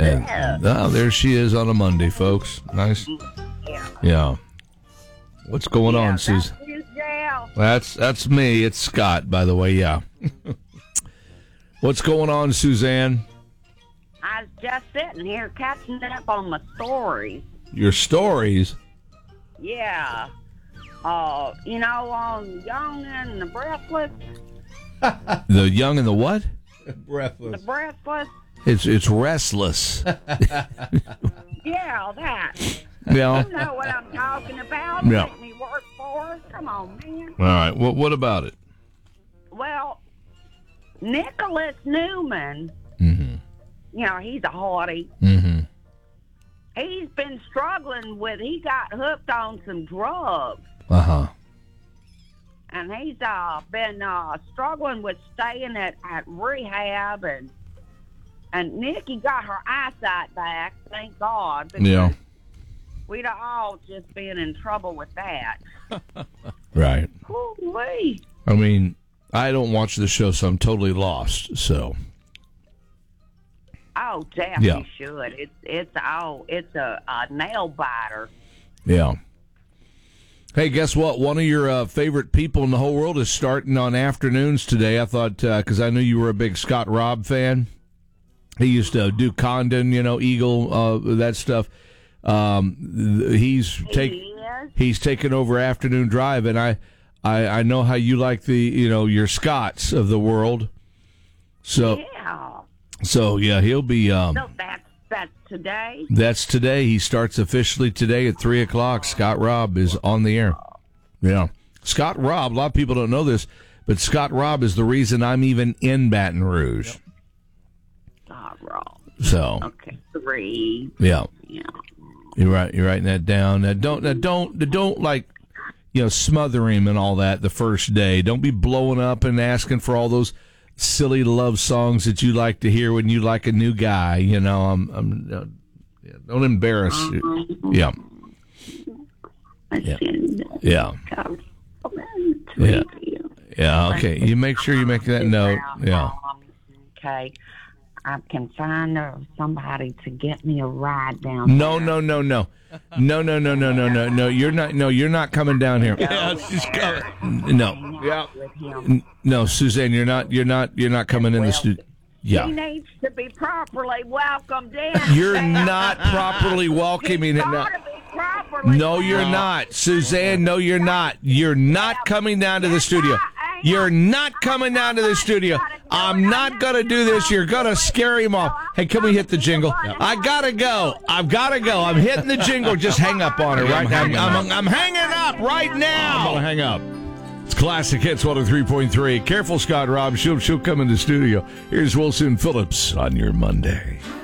And there she is on a Monday, folks. Nice. Yeah. What's going on, Susan? That's me. It's Scott, by the way. Yeah. What's going on, Suzanne? I was just sitting here catching up on my stories. Your stories? Yeah. On Young and the Breathless. The Young and the what? Breathless. The Breathless. It's restless. Yeah, that. Yeah. You know what I'm talking about. Yeah. Make me work for it. Come on, man. All right. What about it? Well, Nicholas Newman, he's a hottie. Mm-hmm. He's been struggling he got hooked on some drugs. Uh-huh. And he's been struggling with staying at rehab, and Nikki got her eyesight back, thank God. Yeah. We'd all just been in trouble with that. Right. Ooh-wee. I mean, I don't watch the show, so I'm totally lost. So. Oh, Jeff, you should. It's a nail biter. Yeah. Hey, guess what? One of your favorite people in the whole world is starting on afternoons today. I thought, because I knew you were a big Scott Robb fan. He used to do Condon, Eagle, that stuff. He's taken over Afternoon Drive, and I know how you like the, your Scotts of the world. So he'll be. So that's today. That's today. He starts officially today at 3:00. Scott Robb is on the air. Yeah, Scott Robb. A lot of people don't know this, but Scott Robb is the reason I'm even in Baton Rouge. Scott Robb. So okay, 3. Yeah. Yeah. You're right. You're writing that down. Now, don't like, smother him and all that the first day. Don't be blowing up and asking for all those silly love songs that you like to hear when you like a new guy. Don't embarrass. Yeah. Yeah. Yeah. Okay. You make sure you make that note. Yeah. Okay. I can find somebody to get me a ride down No. there. No. You're not coming down here. Yeah, she's coming. No. Yeah. No, Suzanne, you're not coming in the studio. Yeah. He needs to be properly welcomed in. You're not properly welcoming him now. No, you're not. Suzanne, no, you're not. You're not coming down to the studio. You're not coming down to the studio. I'm not going to do this. You're going to scare him off. Hey, can we hit the jingle? I got to go. I've got to go. I'm hitting the jingle. Just hang up on her right now. I'm hanging up right now. I'm going to hang up. It's Classic Hits 103.3. Careful, Scott Robb. She'll come in the studio. Here's Wilson Phillips on your Monday.